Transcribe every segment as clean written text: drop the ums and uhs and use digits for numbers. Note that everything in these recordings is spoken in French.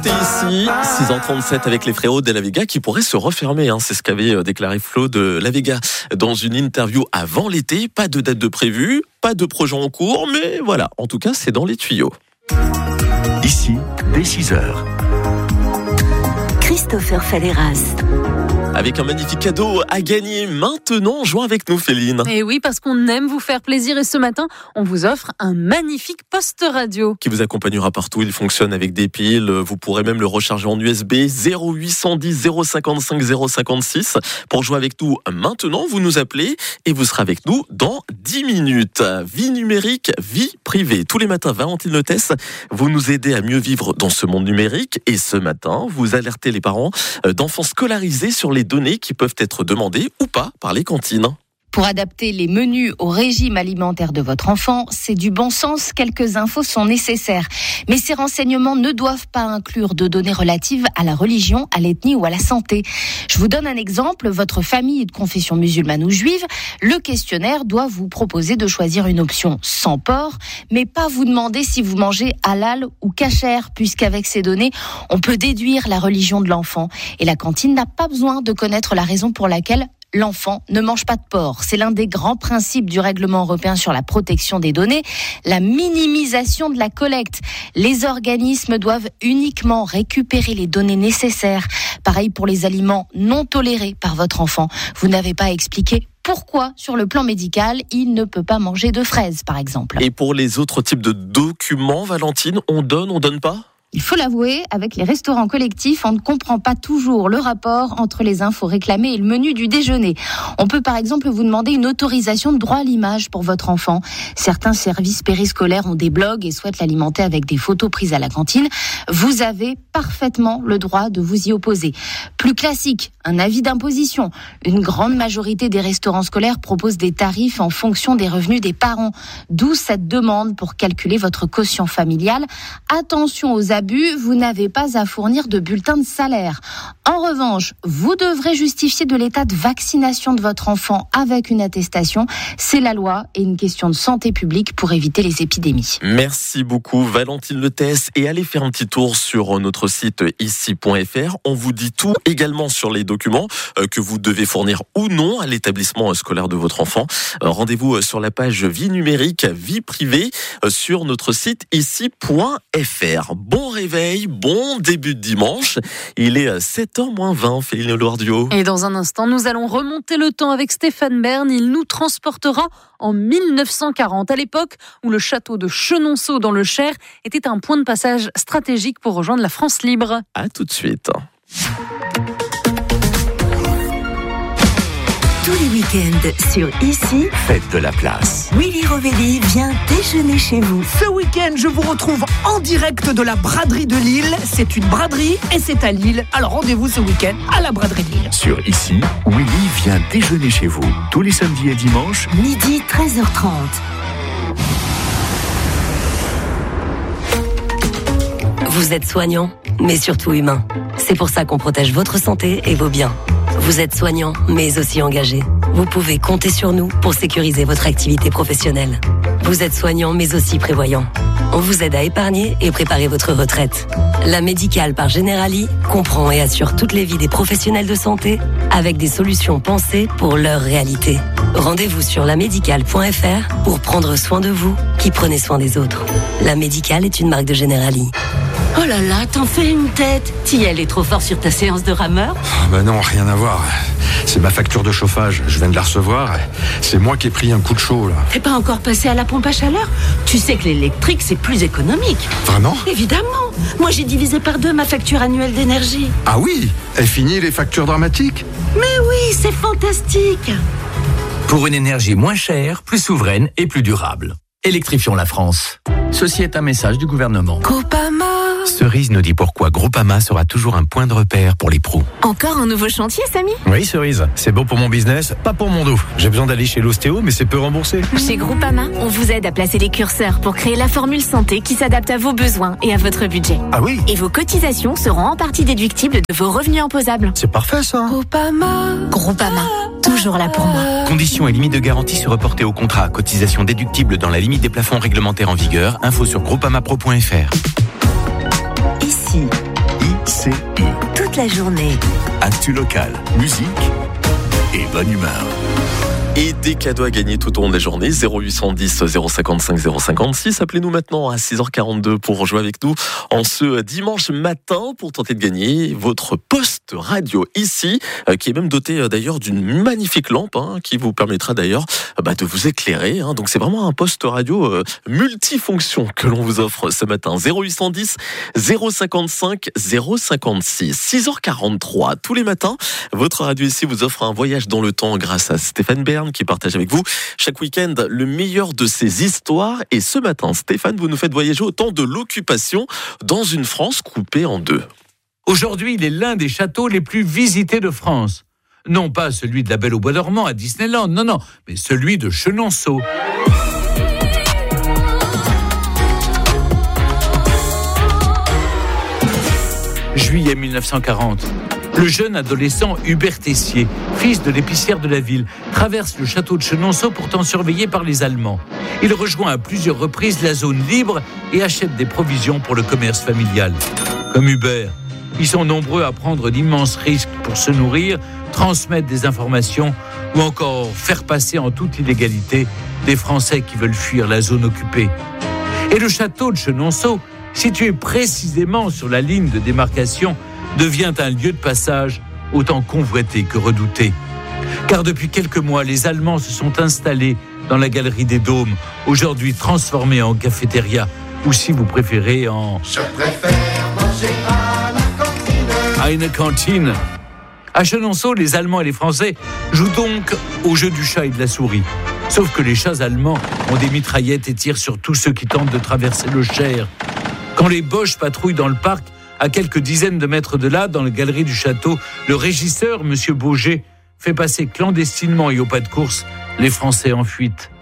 Ici, 6h37 avec les frérots de La Vega qui pourraient se refermer. C'est ce qu'avait déclaré Flo de La Vega dans une interview avant l'été. Pas de date de prévue, pas de projet en cours, mais voilà, en tout cas, c'est dans les tuyaux. Ici, dès 6h. Christopher Falleras. Avec un magnifique cadeau à gagner maintenant, joins avec nous Féline. Et oui, parce qu'on aime vous faire plaisir et ce matin, on vous offre un magnifique poste radio. Qui vous accompagnera partout, il fonctionne avec des piles, vous pourrez même le recharger en USB, 0810 055 056. Pour jouer avec nous maintenant, vous nous appelez et vous serez avec nous dans 10 minutes. Vie numérique, vie privée. Tous les matins, Valentine Lotès, vous nous aidez à mieux vivre dans ce monde numérique et ce matin, vous alertez les parents d'enfants scolarisés sur les données qui peuvent être demandées ou pas par les cantines. Pour adapter les menus au régime alimentaire de votre enfant, c'est du bon sens, quelques infos sont nécessaires. Mais ces renseignements ne doivent pas inclure de données relatives à la religion, à l'ethnie ou à la santé. Je vous donne un exemple, votre famille est de confession musulmane ou juive, le questionnaire doit vous proposer de choisir une option sans porc, mais pas vous demander si vous mangez halal ou kasher, puisqu'avec ces données, on peut déduire la religion de l'enfant. Et la cantine n'a pas besoin de connaître la raison pour laquelle l'enfant ne mange pas de porc. C'est l'un des grands principes du règlement européen sur la protection des données, la minimisation de la collecte. Les organismes doivent uniquement récupérer les données nécessaires. Pareil pour les aliments non tolérés par votre enfant. Vous n'avez pas à expliquer pourquoi, sur le plan médical, il ne peut pas manger de fraises, par exemple. Et pour les autres types de documents, Valentine, on donne pas ? Il faut l'avouer, avec les restaurants collectifs, on ne comprend pas toujours le rapport entre les infos réclamées et le menu du déjeuner. On peut par exemple vous demander une autorisation de droit à l'image pour votre enfant. Certains services périscolaires ont des blogs et souhaitent l'alimenter avec des photos prises à la cantine. Vous avez parfaitement le droit de vous y opposer. Plus classique, un avis d'imposition. Une grande majorité des restaurants scolaires proposent des tarifs en fonction des revenus des parents. D'où cette demande pour calculer votre quotient familial. Attention aux abus, vous n'avez pas à fournir de bulletin de salaire. En revanche, vous devrez justifier de l'état de vaccination de votre enfant avec une attestation. C'est la loi et une question de santé publique pour éviter les épidémies. Merci beaucoup Valentine Lotès et allez faire un petit tour sur notre site ici.fr. On vous dit tout également sur les documents que vous devez fournir ou non à l'établissement scolaire de votre enfant. Rendez-vous sur la page vie numérique, vie privée sur notre site ici.fr. Bon réveil, bon début de dimanche. Il est 7h-20, Féline Loardio. Et dans un instant, nous allons remonter le temps avec Stéphane Bern. Il nous transportera en 1940, à l'époque où le château de Chenonceau dans le Cher était un point de passage stratégique pour rejoindre la France libre. À tout de suite. Tous les week-ends sur Ici, Faites de la place. Willy Rovelli vient déjeuner chez vous. Ce week-end, je vous retrouve en direct de la braderie de Lille. C'est une braderie et c'est à Lille. Alors rendez-vous ce week-end à la braderie de Lille. Sur Ici, Willy vient déjeuner chez vous. Tous les samedis et dimanches, Midi 13h30. Vous êtes soignant, mais surtout humain. C'est pour ça qu'on protège votre santé et vos biens. Vous êtes soignant, mais aussi engagé. Vous pouvez compter sur nous pour sécuriser votre activité professionnelle. Vous êtes soignant, mais aussi prévoyant. On vous aide à épargner et préparer votre retraite. La Médicale par Generali comprend et assure toutes les vies des professionnels de santé avec des solutions pensées pour leur réalité. Rendez-vous sur lamédicale.fr pour prendre soin de vous qui prenez soin des autres. La Médicale est une marque de Generali. Oh là là, t'en fais une tête. Tiel est trop fort sur ta séance de rameur. Bah non, rien à voir. C'est ma facture de chauffage, je viens de la recevoir. C'est moi qui ai pris un coup de chaud là. T'es pas encore passé à la pompe à chaleur? Tu sais que l'électrique c'est plus économique. Vraiment? Évidemment. Moi j'ai divisé par 2 ma facture annuelle d'énergie. Ah oui? Est fini les factures dramatiques? Mais oui, c'est fantastique. Pour une énergie moins chère, plus souveraine et plus durable. Électrifions la France. Ceci est un message du gouvernement. Groupama. Cerise nous dit pourquoi Groupama sera toujours un point de repère pour les pros. Encore un nouveau chantier, Samy? Oui, Cerise, c'est bon pour mon business, pas pour mon dos. J'ai besoin d'aller chez l'ostéo, mais c'est peu remboursé. Chez Groupama, on vous aide à placer les curseurs pour créer la formule santé qui s'adapte à vos besoins et à votre budget. Ah oui? Et vos cotisations seront en partie déductibles de vos revenus imposables. C'est parfait ça. Groupama, toujours là pour moi. Conditions et limites de garantie se reporter au contrat. Cotisation déductible dans la limite des plafonds réglementaires en vigueur. Info sur groupamapro.fr. Ici, RMC. Toute la journée. Actu locale, musique et bonne humeur. Et des cadeaux à gagner tout au long de la journée. 0810 055 056. Appelez-nous maintenant à 6h42 pour jouer avec nous en ce dimanche matin pour tenter de gagner votre poste radio ici, qui est même doté d'ailleurs d'une magnifique lampe qui vous permettra d'ailleurs de vous éclairer. Donc c'est vraiment un poste radio multifonction que l'on vous offre ce matin. 0810 055 056. 6h43 tous les matins. Votre radio ici vous offre un voyage dans le temps grâce à Stéphane Bern qui partage avec vous chaque week-end le meilleur de ses histoires. Et ce matin, Stéphane, vous nous faites voyager au temps de l'occupation dans une France coupée en deux. Aujourd'hui, il est l'un des châteaux les plus visités de France. Non pas celui de la Belle au Bois dormant à Disneyland, non, mais celui de Chenonceau. Juillet 1940. Le jeune adolescent Hubert Tessier, fils de l'épicière de la ville, traverse le château de Chenonceau pourtant surveillé par les Allemands. Il rejoint à plusieurs reprises la zone libre et achète des provisions pour le commerce familial. Comme Hubert, ils sont nombreux à prendre d'immenses risques pour se nourrir, transmettre des informations ou encore faire passer en toute illégalité des Français qui veulent fuir la zone occupée. Et le château de Chenonceau, situé précisément sur la ligne de démarcation, devient un lieu de passage autant convoité que redouté. Car depuis quelques mois, les Allemands se sont installés dans la galerie des Dômes, aujourd'hui transformée en cafétéria, ou si vous préférez en... Je préfère manger à la cantine. À une cantine. À Chenonceau, les Allemands et les Français jouent donc au jeu du chat et de la souris. Sauf que les chats allemands ont des mitraillettes et tirent sur tous ceux qui tentent de traverser le Cher. Quand les Boches patrouillent dans le parc, à quelques dizaines de mètres de là, dans la galerie du château, le régisseur, M. Bauger, fait passer clandestinement et au pas de course les Français en fuite.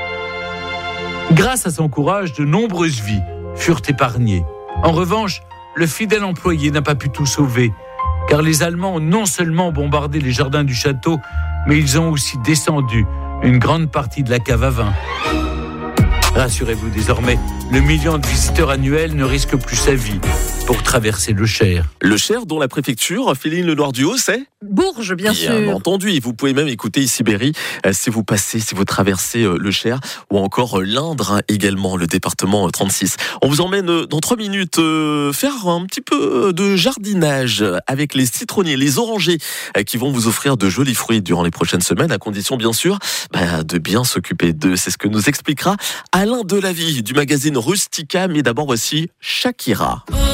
Grâce à son courage, de nombreuses vies furent épargnées. En revanche, le fidèle employé n'a pas pu tout sauver, car les Allemands ont non seulement bombardé les jardins du château, mais ils ont aussi descendu une grande partie de la cave à vin. Rassurez-vous désormais, le million de visiteurs annuels ne risque plus sa vie pour traverser le Cher. Le Cher, dont la préfecture, Féline Lenoir-du-Haut, c'est Bourges, bien sûr. Bien entendu, et vous pouvez même écouter ici Berry si vous traversez le Cher, ou encore l'Indre également, le département 36. On vous emmène dans 3 minutes faire un petit peu de jardinage avec les citronniers, les orangers, qui vont vous offrir de jolis fruits durant les prochaines semaines, à condition bien sûr de bien s'occuper d'eux. C'est ce que nous expliquera Alain Delavie du magazine Rustica, mais d'abord voici Shakira.